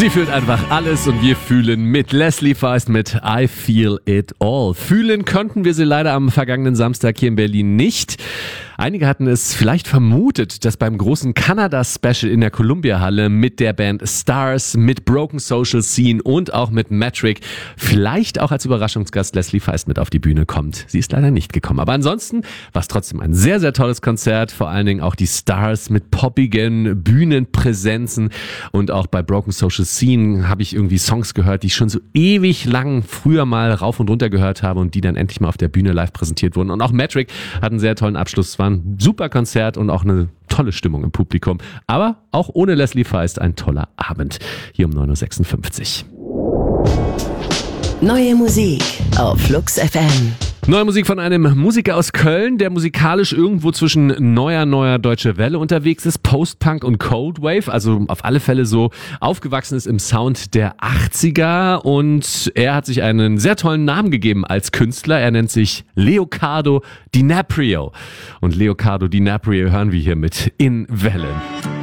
Sie fühlt einfach alles und wir fühlen mit. Leslie Feist mit I Feel It All. Fühlen konnten wir sie leider am vergangenen Samstag hier in Berlin nicht. Einige hatten es vielleicht vermutet, dass beim großen Kanada-Special in der Columbia-Halle mit der Band Stars, mit Broken Social Scene und auch mit Metric vielleicht auch als Überraschungsgast Leslie Feist mit auf die Bühne kommt. Sie ist leider nicht gekommen. Aber ansonsten war es trotzdem ein sehr, sehr tolles Konzert. Vor allen Dingen auch die Stars mit poppigen Bühnenpräsenzen. Und auch bei Broken Social Scene habe ich irgendwie Songs gehört, die ich schon so ewig lang früher mal rauf und runter gehört habe und die dann endlich mal auf der Bühne live präsentiert wurden. Und auch Metric hat einen sehr tollen Abschluss. Es war ein super Konzert und auch eine tolle Stimmung im Publikum. Aber auch ohne Leslie Feist ein toller Abend. Hier um 9.56 Uhr. Neue Musik auf Flux FM. Neue Musik von einem Musiker aus Köln, der musikalisch irgendwo zwischen neuer Deutsche Welle unterwegs ist, Post-Punk und Cold Wave, also auf alle Fälle so aufgewachsen ist im Sound der 80er und er hat sich einen sehr tollen Namen gegeben als Künstler. Er nennt sich Leocardo DiNaprio und Leocardo DiNaprio hören wir hier mit In Wellen.